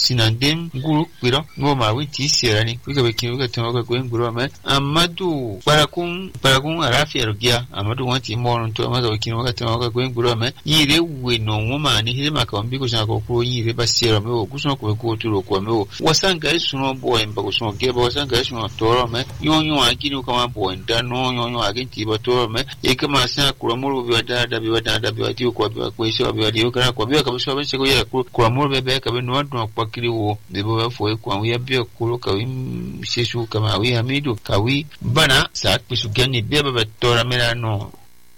sinandem guru kwiro ngoma witi serani wika bekinuka tamoka kwenguru me amadu barakun arafi erogia amadu wanti mono to amadu bekinuka tamoka kwenguru me yire we no ngoma ni hile makambi ko shaka ko yire basero me kusuno ko turo ko me wasanga isuno boy mba kusuno geba wasanga isuno toro me yonyo akini kama boy ndano yonyo akinti batoro me ekama sa kuramuru biwada biwati ko biwakweso biwadi okara ko biwakabisho bense ko ya kuramuru bebe kabe no ndo kwakiri wo bebo foi kwa uya bio kulo kawi shishu kama wi hamidu kawi bana sa kusugani beba batora melano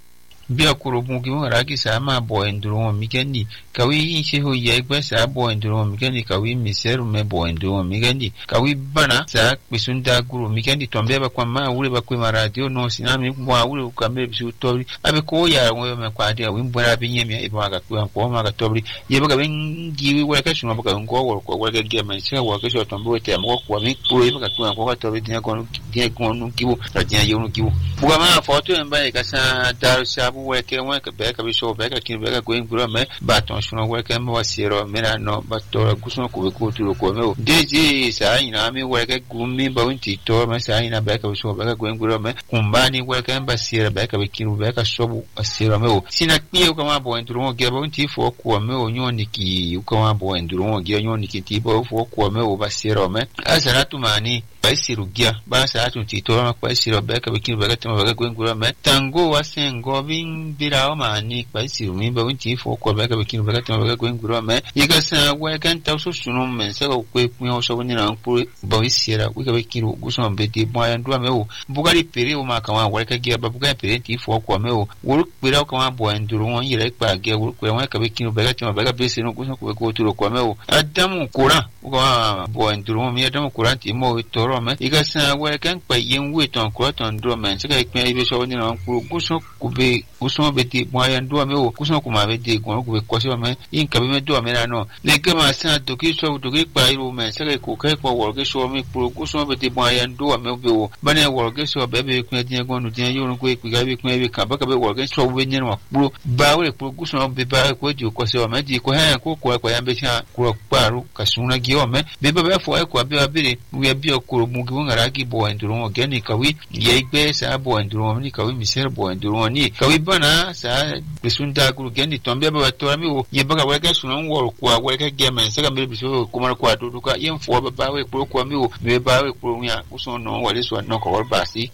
bia kuro bungi mo ragi sama boy nduro migani kawi sheho yegba sa boy nduro migani kawi miseru me boy nduro migani kawi bana sa bisunda guru migani tombe ba kwa ma ule ba kwa radio no sinami kwa ule ukambe bisu tori abe ko ya ngwe me kwa dia wimbora binyemya ibaga kwa ko ma ga tori yeba ga bengi we ka shuma ba ngo wo ko wa ga gema se wa ka sho tombe we te mo kwa mi ko ibaga kwa ko tori dia ko no kibu dia yo kibu buga ma foto emba ka sa dar weke weke beka bisho beka kin beka going gura me baton shuno weke mo wasiro mena no batora kusuno ko ko turo ko me deji sa ina mi weke gumi ba winti to me sa ina beka bisho beka going gura me kumbani weke basira beka bikiru beka shobu asira me sina kiyo kama bo enduro ge ba winti fo ko me nyoni ki kama bo enduro ge nyoni ki tipo fo ko me basira me asaratu mani baisirugia basa atu titoro kwa isiro beka bikiru beka tuma beka going gura me tango wasengo birao mani baisiru mimba winti fo ko beka bikiru beka tuma beka going gura me yigasa wekan tawso sunu men se ko kwe so woni na mpure baisira wika bikiru guso mbeti boya ndwa me o bugari pere o makawa weka gia babuga pere ti fo ko me o wuru birao kama boya nduru won yire pa ge wuru kwe weka bikiru beka tuma beka besiru guso ko turo ko me o adamu kura ko boya nduru mi adamu kura ti mo toro me igasa wekan pa yin weton ko ton do men se ka ikme ibe so woni na mpure guso kube guso beti boya ndwa me o guso kuma beti ko kube ko se me in ka be me do me na no le kama sa to ki so to ki pa iru men se ka ko kai ko wo ke so me pure guso beti boya ndwa me be o bane wo ke so be be ku tin go nu tin yo ko ku ga be ku be ka ba ka be wo ke so we nyen wa pure ba we pure guso be ba ko ju ko se me di ko ha ko ya be sha ko paru ka suna gi o me be ba fo ko be abire we bi ko mu gi ngara gi bo nduro geni kawi yegbe sa bo nduro ni kawi miser bo nduro ni kawi bana sa bisunda guru geni tombe ba to mi o yebaga weka sunan wor kwa weka gema sa ga me biso kuma kwa duduka yen fo ba we ko mi o me ba we ko nya uso no wale so no ko basi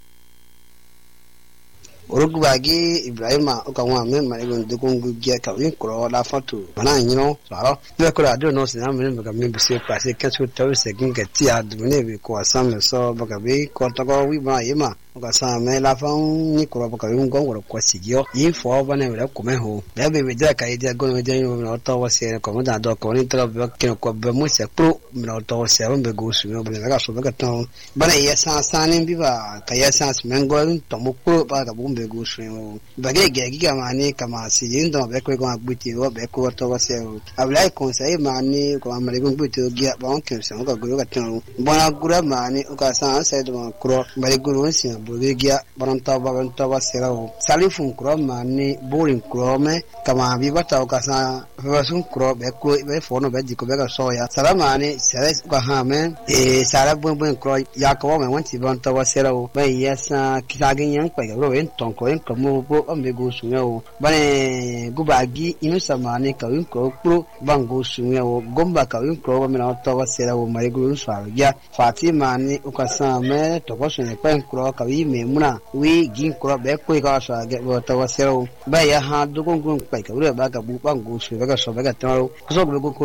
Urugubagi Ibrahima ukamwa me marigo ndukungu gya kawi kuro la fatu bana nyino saro be ko radio no sina me baga me bise pase kenso tawi se ginga ti adune be ko asam so baga be ko to ko wi ba yema uka sa me la fam ni kuro baga wi ngongoro ko sigio info bana we ko me ho be da kai dia go me dia no to wase ko mo da do ko ni to be ko be mo se pro no to wase be go su no be ga so baga to bana yesa sanin biba kayesa mengo to mo ko ba ga bumbe go shimo bagege giga mani kama siyindo beko ko agbuti wo beko to wase ablai konsai mani ko amare ko gbuti gia bon ke so ko go ga tan bona gura mani ko sa sai do kro bari guru si bogia bon to wase rawo salifun kro mani boring kro me kama bi bata ko sa fasun kro beko be fono be diko be ga soya salamani sai ko ha me sala bon kro ya ko me wanti bon to wase rawo be yesa kitagin yan ko ga ro en ko en komo bo ambego sunyo bane gubagi inu samane ka win ko pro bango sunyo gomba ka win ko me na to wasera wo mari guru swa ya Fatima ni ukasa me to ko sunyo pen ko ka wi me muna wi gin ko be ko ka swa ge bo to wasera ba ya ha du gon gon pa ka wi ba ka bu bango sunyo ga so ba ga to so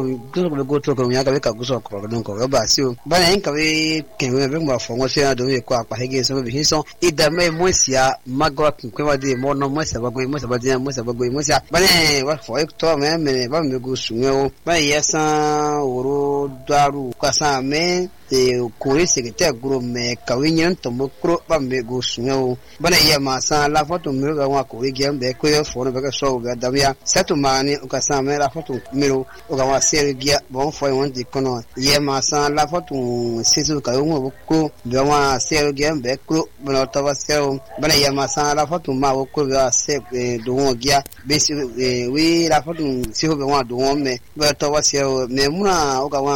go to ko ya ka be ka so ko don ko ba si bane en ka wi ke me be mo fo mo se do ko apa hege so be hinso ida me mo sia mago kwa de mono mwesa bagwe mwesa bane wa fo to me ba me go sunyo ba yesa uru daru kwasa me kuri sekete guru me kawinyan to mukro ba me go sunyo bane ya masa la foto me ga wa ko gem be ko fo no ba so ga damya setu mani ukasa me la foto miro ga wa sergia bon fo won di kono ye masa la foto sisu ka wo ko ga wa sergia be ko bano to ba sero bane ya masa la foto ma wo ko ga se do won gia be wi la foto si ho be wa do won me ba to ba sero me muna o ga